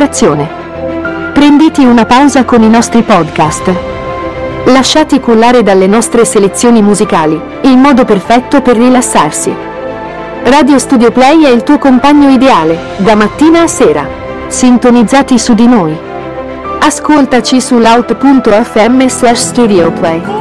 distrazione. Prenditi una pausa con i nostri podcast. Lasciati cullare dalle nostre selezioni musicali, il modo perfetto per rilassarsi. Radio Studio Play è il tuo compagno ideale, da mattina a sera. Sintonizzati su di noi. Ascoltaci su loud.fm/studioplay.